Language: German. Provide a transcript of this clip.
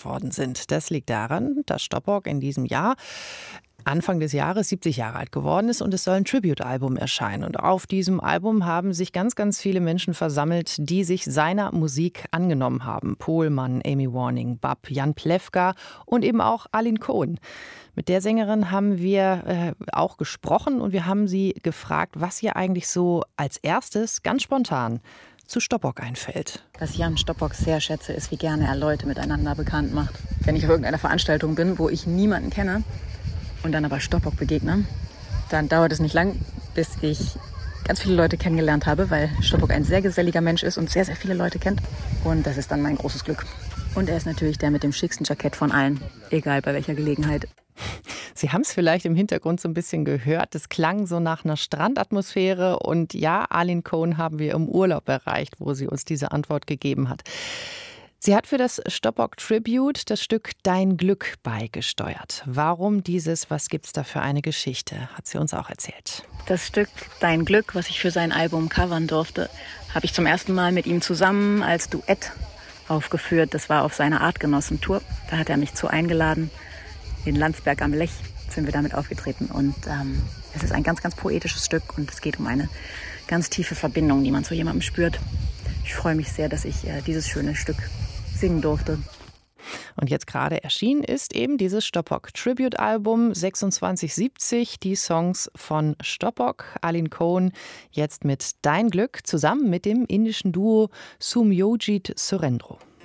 worden sind. Das liegt daran, dass Stoppock in diesem Jahr Anfang des Jahres 70 Jahre alt geworden ist und es soll ein Tribute-Album erscheinen. Und auf diesem Album haben sich ganz, ganz viele Menschen versammelt, die sich seiner Musik angenommen haben. Pohlmann, Amy Warning, Bab, Jan Plewka und eben auch Alin Cohen. Mit der Sängerin haben wir auch gesprochen und wir haben sie gefragt, was ihr eigentlich so als erstes ganz spontan zu Stoppock einfällt. Was Jan Stoppock sehr schätze, ist, wie gerne er Leute miteinander bekannt macht. Wenn ich auf irgendeiner Veranstaltung bin, wo ich niemanden kenne und dann aber Stoppock begegne, dann dauert es nicht lang, bis ich ganz viele Leute kennengelernt habe, weil Stoppock ein sehr geselliger Mensch ist und sehr, sehr viele Leute kennt. Und das ist dann mein großes Glück. Und er ist natürlich der mit dem schicksten Jackett von allen, egal bei welcher Gelegenheit. Sie haben es vielleicht im Hintergrund so ein bisschen gehört. Es klang so nach einer Strandatmosphäre. Und ja, Alin Cohen haben wir im Urlaub erreicht, wo sie uns diese Antwort gegeben hat. Sie hat für das Stoppock Tribute das Stück Dein Glück beigesteuert. Warum dieses, was gibt's da für eine Geschichte, hat sie uns auch erzählt. Das Stück Dein Glück, was ich für sein Album covern durfte, habe ich zum ersten Mal mit ihm zusammen als Duett aufgeführt. Das war auf seiner Artgenossen-Tour. Da hat er mich zu eingeladen. In Landsberg am Lech sind wir damit aufgetreten. Und es ist ein ganz, ganz poetisches Stück und es geht um eine ganz tiefe Verbindung, die man zu jemandem spürt. Ich freue mich sehr, dass ich dieses schöne Stück singen durfte. Und jetzt gerade erschienen ist eben dieses Stoppock Tribute-Album 2670, die Songs von Stoppock, Alin Cohen, jetzt mit Dein Glück, zusammen mit dem indischen Duo Soumyojit Surendro.